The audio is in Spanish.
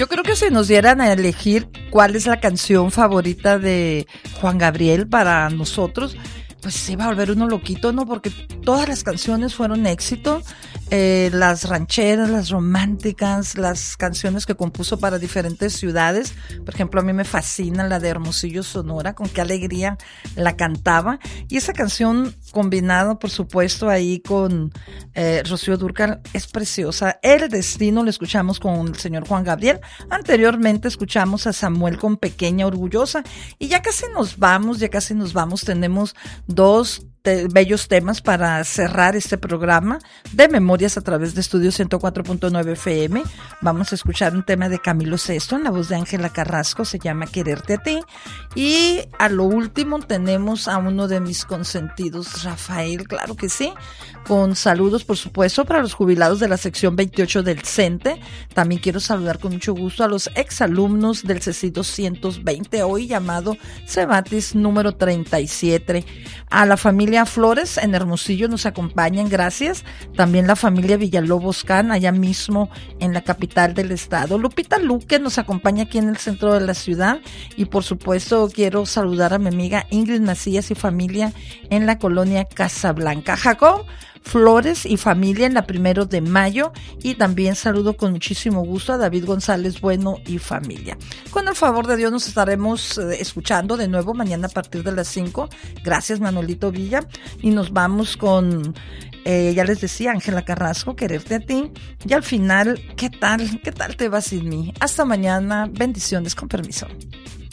Yo creo que si nos dieran a elegir cuál es la canción favorita de Juan Gabriel para nosotros, pues se va a volver uno loquito, ¿no? Porque todas las canciones fueron éxito, las rancheras, las románticas, las canciones que compuso para diferentes ciudades. Por ejemplo, a mí me fascina la de Hermosillo, Sonora, con qué alegría la cantaba. Y esa canción combinada, por supuesto, ahí con Rocío Dúrcal, es preciosa. El Destino lo escuchamos con el señor Juan Gabriel. Anteriormente escuchamos a Samuel con Pequeña Orgullosa. Y ya casi nos vamos. Tenemos dos bellos temas para cerrar este programa de Memorias a través de Estudio 104.9 FM. Vamos a escuchar un tema de Camilo Sesto en la voz de Ángela Carrasco, se llama Quererte a ti. Y a lo último tenemos a uno de mis consentidos, Rafael, claro que sí, con saludos por supuesto para los jubilados de la sección 28 del CENTE. También quiero saludar con mucho gusto a los exalumnos del CECI 220, hoy llamado Cebatis número 37. A la familia Flores en Hermosillo nos acompañan, gracias. También la familia Villalobos Can, allá mismo en la capital del estado. Lupita Luque nos acompaña aquí en el centro de la ciudad. Y por supuesto quiero saludar a mi amiga Ingrid Macías y familia en la colonia Casablanca. Jacob Flores y familia en la 1 de mayo, y también saludo con muchísimo gusto a David González Bueno y familia. Con el favor de Dios nos estaremos escuchando de nuevo mañana a partir de las 5. Gracias, Manolito Villa, y nos vamos con ya les decía, Ángela Carrasco, Quererte a ti, y al final, ¿qué tal te va sin mí? Hasta mañana, bendiciones, con permiso.